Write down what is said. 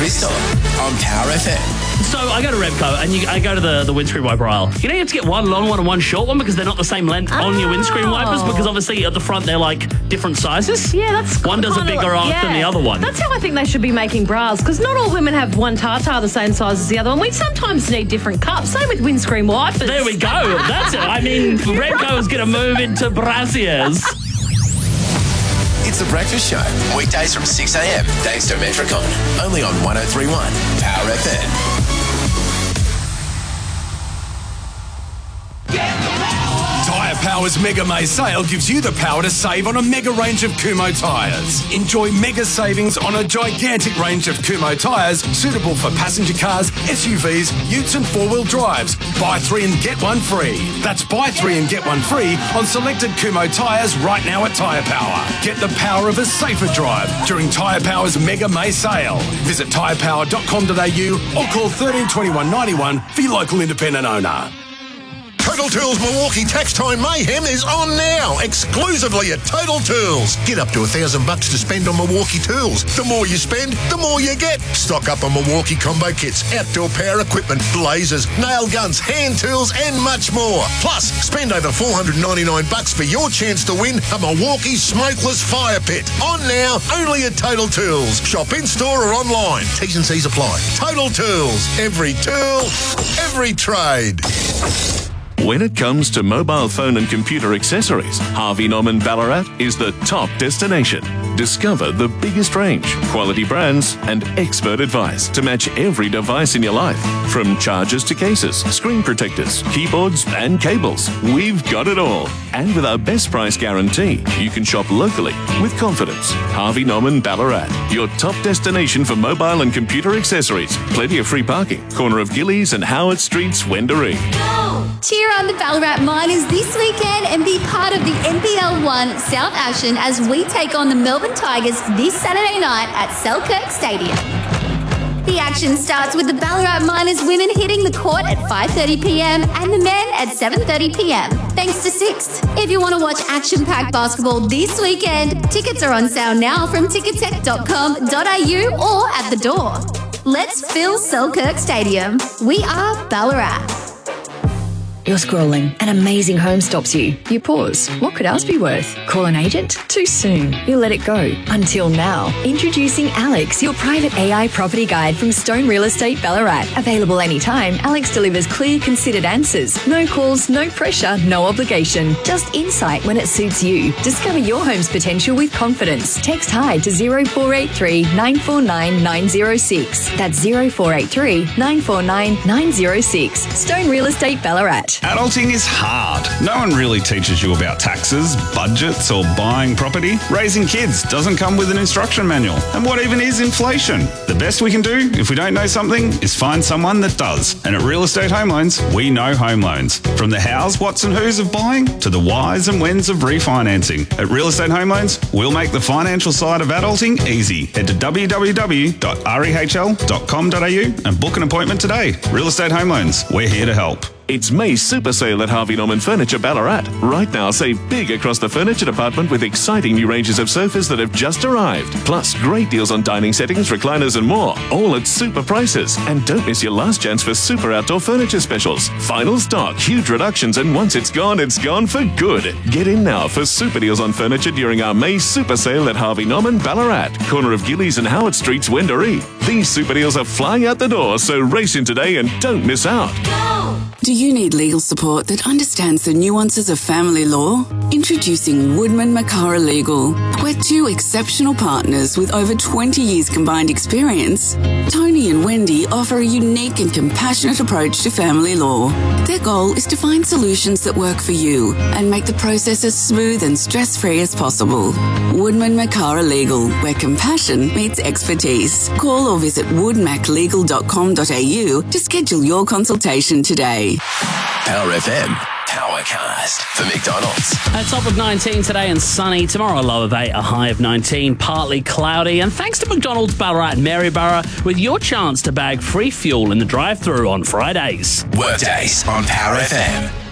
Crystal on Power FM. So I go to Repco and I go to the windscreen wiper aisle. You know you have to get one long one and one short one because they're not the same length on your windscreen wipers, because obviously at the front they're like different sizes. Yeah, that's one does a bigger arc than the other one. That's how I think they should be making bras, because not all women have one tartar the same size as the other one. We sometimes need different cups. Same with windscreen wipers. There we go. That's it. I mean, Repco is going to move into brassiers. It's The Breakfast Show, weekdays from 6 a.m. thanks to Metricon. Only on 103.1 Power FM. Tyre Power's Mega May sale gives you the power to save on a mega range of Kumho tyres. Enjoy mega savings on a gigantic range of Kumho tyres suitable for passenger cars, SUVs, utes and four-wheel drives. Buy 3 and get 1 free. That's buy 3 and get 1 free on selected Kumho tyres right now at Tyre Power. Get the power of a safer drive during Tyre Power's Mega May sale. Visit tyrepower.com.au or call 13 21 91 for your local independent owner. Total Tools Milwaukee Tax Time Mayhem is on now, exclusively at Total Tools. Get up to $1,000 to spend on Milwaukee tools. The more you spend, the more you get. Stock up on Milwaukee combo kits, outdoor power equipment, blazers, nail guns, hand tools, and much more. Plus, spend over $499 for your chance to win a Milwaukee smokeless fire pit. On now, only at Total Tools. Shop in store or online. T's and C's apply. Total Tools. Every tool, every trade. When it comes to mobile phone and computer accessories, Harvey Norman Ballarat is the top destination. Discover the biggest range, quality brands, and expert advice to match every device in your life. From chargers to cases, screen protectors, keyboards, and cables, we've got it all. And with our best price guarantee, you can shop locally with confidence. Harvey Norman Ballarat, your top destination for mobile and computer accessories. Plenty of free parking. Corner of Gillies and Howard Streets, Wendouree. Cheer on the Ballarat Miners this weekend and be part of the NPL 1 South Action as we take on the Melbourne Tigers this Saturday night at Selkirk Stadium. The action starts with the Ballarat Miners women hitting the court at 5:30pm and the men at 7:30pm, thanks to Sixt. If you want to watch action-packed basketball this weekend, tickets are on sale now from ticketek.com.au or at the door. Let's fill Selkirk Stadium. We are Ballarat. You're scrolling. An amazing home stops you. You pause. What could ours be worth? Call an agent? Too soon. You let it go. Until now. Introducing Alex, your private AI property guide from Stone Real Estate Ballarat. Available anytime, Alex delivers clear, considered answers. No calls, no pressure, no obligation. Just insight when it suits you. Discover your home's potential with confidence. Text HIDE to 0483 949 906. That's 0483 949 906. Stone Real Estate Ballarat. Adulting is hard. No one really teaches you about taxes, budgets, or buying property. Raising kids doesn't come with an instruction manual. And what even is inflation? The best we can do, if we don't know something, is find someone that does. And at Real Estate Home Loans, we know home loans. From the hows, whats and whos of buying to the whys and whens of refinancing. At Real Estate Home Loans, we'll make the financial side of adulting easy. Head to www.rehl.com.au and book an appointment today. Real Estate Home Loans, we're here to help. It's May's Super Sale at Harvey Norman Furniture Ballarat. Right now, save big across the furniture department with exciting new ranges of sofas that have just arrived. Plus, great deals on dining settings, recliners and more. All at super prices. And don't miss your last chance for super outdoor furniture specials. Final stock, huge reductions, and once it's gone for good. Get in now for super deals on furniture during our May Super Sale at Harvey Norman Ballarat. Corner of Gillies and Howard Streets, Wendouree. These super deals are flying out the door, so race in today and don't miss out. Do you need legal support that understands the nuances of family law? Introducing Woodman Makara Legal. We're two exceptional partners with over 20 years combined experience. Tony and Wendy offer a unique and compassionate approach to family law. Their goal is to find solutions that work for you and make the process as smooth and stress-free as possible. Woodman Makara Legal, where compassion meets expertise. Call or visit woodmaclegal.com.au to schedule your consultation today. Power FM, Powercast for McDonald's. A top of 19 today and sunny. Tomorrow a low of 8, a high of 19, partly cloudy. And thanks to McDonald's Ballarat and Maryborough with your chance to bag free fuel in the drive-thru on Fridays. Workdays on Power FM.